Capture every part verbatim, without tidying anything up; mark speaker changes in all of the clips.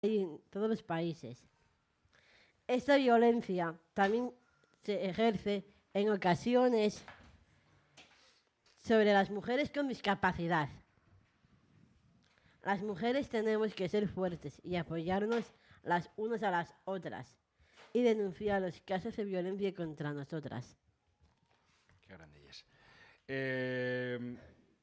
Speaker 1: en todos los países. Esta violencia también se ejerce en ocasiones sobre las mujeres con discapacidad. Las mujeres tenemos que ser fuertes y apoyarnos las unas a las otras y denunciar los casos de violencia contra nosotras.
Speaker 2: Qué grandillas. Eh,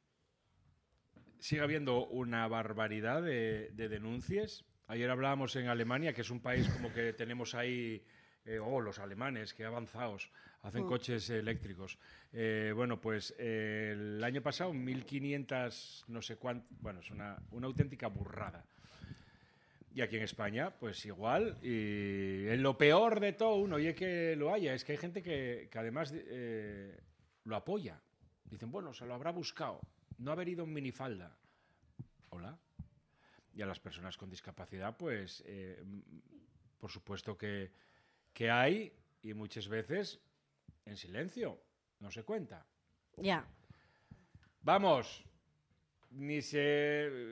Speaker 2: sigue habiendo una barbaridad de, de denuncias. Ayer hablábamos en Alemania, que es un país como que tenemos ahí, eh, oh, los alemanes, qué avanzados, hacen
Speaker 1: Mm.
Speaker 2: coches eléctricos. Eh, bueno, pues eh, el año pasado, mil quinientas, no sé cuánto, bueno, es una, una auténtica burrada. Y aquí en España, pues igual, y en lo peor de todo, uno, oye que lo haya, es que hay gente que, que además eh, lo apoya. Dicen, bueno, se lo habrá buscado, no haber ido en minifalda. Hola. Y a las personas con discapacidad, pues, eh, por supuesto que, que hay, y muchas veces en silencio, no se cuenta.
Speaker 1: Ya.
Speaker 2: Vamos, ni se...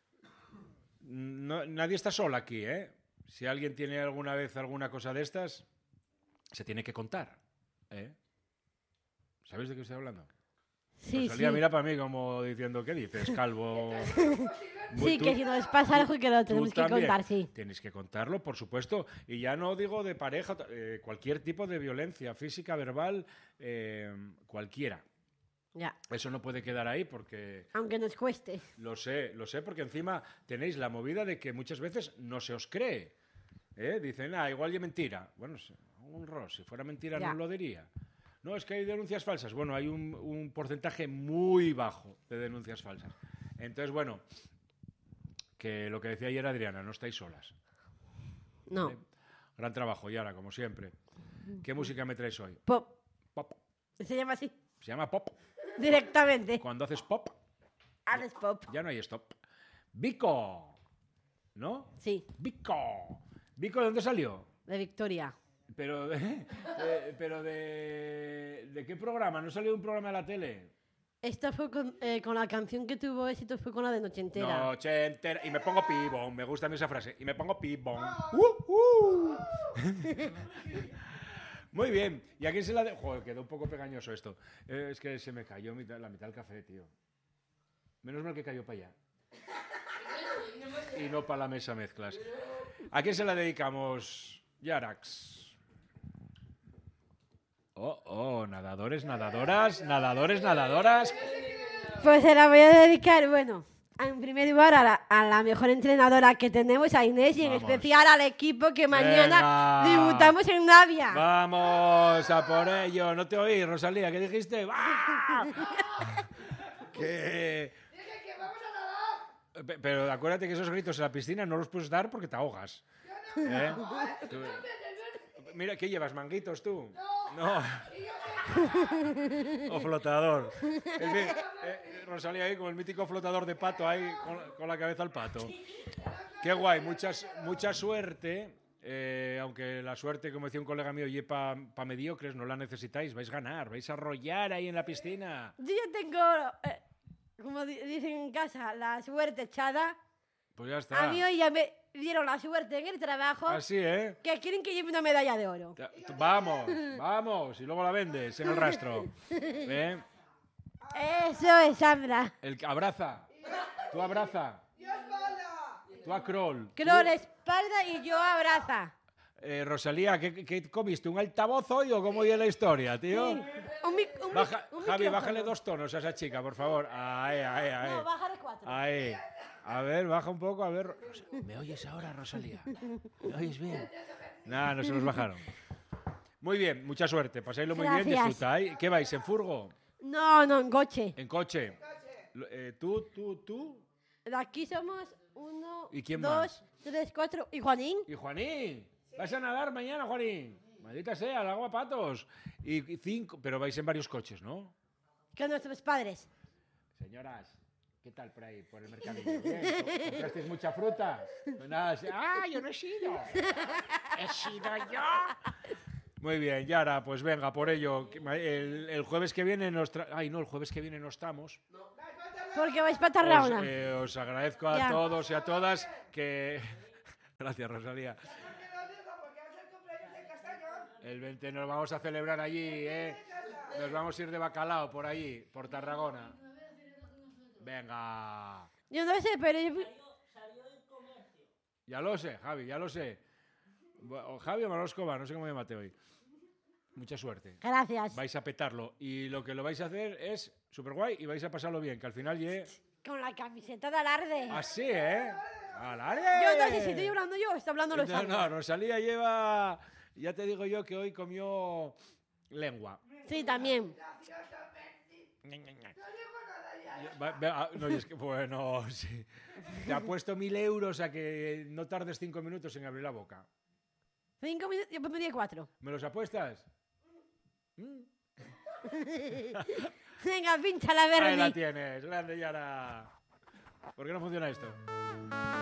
Speaker 2: No, nadie está sola aquí, ¿eh? Si alguien tiene alguna vez alguna cosa de estas, se tiene que contar, ¿eh? ¿Sabéis de qué estoy hablando?
Speaker 1: Sí,
Speaker 2: Rosalía
Speaker 1: sí.
Speaker 2: mira para mí como diciendo, ¿qué dices, calvo?
Speaker 1: Sí,
Speaker 2: Tú-
Speaker 1: que si nos pasa algo que lo
Speaker 2: tú
Speaker 1: tenemos que
Speaker 2: también
Speaker 1: contar, sí.
Speaker 2: Tienes que contarlo, por supuesto. Y ya no digo de pareja, eh, cualquier tipo de violencia, física, verbal, eh, cualquiera.
Speaker 1: Ya.
Speaker 2: Eso no puede quedar ahí porque...
Speaker 1: Aunque nos cueste.
Speaker 2: Lo sé, lo sé, porque encima tenéis la movida de que muchas veces no se os cree. ¿Eh? Dicen, ah, igual es mentira. Bueno, un ros, si fuera mentira
Speaker 1: Ya.
Speaker 2: no lo diría. No, es que hay denuncias falsas. Bueno, hay un, un porcentaje muy bajo de denuncias falsas. Entonces, bueno, que lo que decía ayer Adriana, no estáis solas.
Speaker 1: No.
Speaker 2: ¿Vale? Gran trabajo, Yara, como siempre. ¿Qué música me traes hoy?
Speaker 1: Pop.
Speaker 2: Pop.
Speaker 1: Se llama así.
Speaker 2: Se llama pop.
Speaker 1: Directamente.
Speaker 2: Cuando haces pop,
Speaker 1: Haces pop.
Speaker 2: ya no hay stop. Vico. ¿No?
Speaker 1: Sí,
Speaker 2: Vico. ¿Vico de dónde salió?
Speaker 1: de Victoria.
Speaker 2: Pero, de, eh, pero de, ¿de qué programa? ¿No salió de un programa de la tele?
Speaker 1: Esta fue con, eh, con la canción que tuvo éxito, fue con la de Noche Entera.
Speaker 2: Noche entera. Y me pongo pibón. Me gusta a mí esa frase. Y me pongo pibón. Uh, uh. Muy bien. ¿Y a quién se la de...? Joder, quedó un poco pegañoso esto. Eh, es que se me cayó mitad- la mitad del café, tío. Menos mal que cayó para allá. Y no para la mesa mezclas. ¿A quién se la dedicamos, Yarax? Oh, oh, nadadores, nadadoras, nadadores, nadadoras.
Speaker 1: Pues se la voy a dedicar, bueno, en primer lugar a la, a la mejor entrenadora que tenemos, a Inés, y en
Speaker 2: Vamos.
Speaker 1: especial al equipo que mañana
Speaker 2: Venga.
Speaker 1: debutamos en Navia.
Speaker 2: Vamos a por ello. No te oí, Rosalía, ¿qué dijiste? ¡Ah! que...
Speaker 3: Dije que vamos a nadar.
Speaker 2: Pe- Pero acuérdate que esos gritos en la piscina no los puedes dar porque te ahogas. ¿Eh? Tú- Mira, ¿qué llevas? ¿Manguitos tú? No. O flotador. En fin, eh, Rosalía ahí con el mítico flotador de pato ahí con, con la cabeza al pato. Qué guay, muchas, mucha suerte. Eh, aunque la suerte, como decía un colega mío, y para pa mediocres, no la necesitáis. Vais a ganar, vais a arrollar ahí en la piscina.
Speaker 1: Yo ya tengo, eh, como di- dicen en casa, la suerte echada.
Speaker 2: Pues ya está.
Speaker 1: A mí hoy ya me dieron la suerte en el trabajo
Speaker 2: Así, ¿eh?
Speaker 1: que quieren que lleve una medalla de oro.
Speaker 2: Ta- t- Vamos, vamos. Y luego la vendes en el rastro. ¿Eh?
Speaker 1: Eso es, Sandra.
Speaker 2: El que abraza. Tú abraza.
Speaker 3: ¡Dios vaya!
Speaker 2: Tú a Kroll.
Speaker 1: Creo la espalda y yo abraza.
Speaker 2: Eh, Rosalía, ¿qué, qué comiste? ¿Un altavoz hoy o cómo iba la historia, tío?
Speaker 1: Un, mic- un mic-
Speaker 2: Baja-
Speaker 1: un
Speaker 2: Javi,
Speaker 1: micrófono.
Speaker 2: bájale dos tonos a esa chica, por favor. Ahí, ahí, ahí.
Speaker 1: No, bájale cuatro.
Speaker 2: Ahí. A ver, baja un poco, a ver. Ros- ¿Me oyes ahora, Rosalía? ¿Me oyes bien? Nada, no se nos bajaron. Muy bien, mucha suerte. Pasáislo muy bien,
Speaker 1: Gracias.
Speaker 2: disfrutáis. ¿Qué vais, en furgo?
Speaker 1: No, no, en coche.
Speaker 2: ¿En coche? Lo- eh, ¿Tú, tú, tú?
Speaker 1: De aquí somos uno,
Speaker 2: ¿Y quién
Speaker 1: dos,
Speaker 2: más?
Speaker 1: tres, cuatro. ¿Y Juanín?
Speaker 2: ¿Y Juanín? ¿Vas a nadar mañana, Juanín? Maldita sea, al agua patos. Y y cinco, pero vais en varios coches, ¿no?
Speaker 1: Con nuestros padres.
Speaker 2: Señoras, ¿qué tal por ahí, por el mercadillo? ¿Bien? ¿Co- ¿Comprasteis mucha fruta? Nada, sí. ¡Ah, yo no he sido! ¡He sido yo! Muy bien, Yara, pues venga, por ello. que ma- El, el jueves que viene nos tra... Ay, no, el jueves que viene no estamos.
Speaker 1: Porque vais para
Speaker 2: Os,
Speaker 1: Tarragona.
Speaker 2: eh, os agradezco a
Speaker 1: Ya.
Speaker 2: todos y a todas que... Gracias, Rosalía.
Speaker 3: ¿Por qué lo digo? Porque va a ser cumpleaños de Castañón.
Speaker 2: El veinte nos vamos a celebrar allí, ¿eh? Nos vamos a ir de bacalao por allí, por Tarragona. Venga.
Speaker 1: Yo no sé, pero yo...
Speaker 2: Ya lo sé, Javi, ya lo sé. O Javi o Manolo Escobar, no sé cómo me mate hoy. Mucha suerte.
Speaker 1: Gracias.
Speaker 2: Vais a petarlo. Y lo que lo vais a hacer es súper guay y vais a pasarlo bien, que al final llegue...
Speaker 1: Con la camiseta de alarde.
Speaker 2: Así, ¿eh? ¡Alarde!
Speaker 1: Yo no sé si estoy hablando yo o está hablando los
Speaker 2: No, no, Rosalía lleva... Ya te digo yo que hoy comió lengua.
Speaker 1: Sí, también.
Speaker 3: No digo nada ya.
Speaker 2: Yo- va- va- ah, no, y es que, bueno, sí. Te apuesto mil euros a que no tardes cinco minutos en abrir la boca.
Speaker 1: Cinco minutos, yo pondría cuatro.
Speaker 2: ¿Me los apuestas? Mm.
Speaker 1: Venga, pincha la
Speaker 2: Ahí la
Speaker 1: verde.
Speaker 2: tienes, grande Yara. ¿Por qué no funciona esto?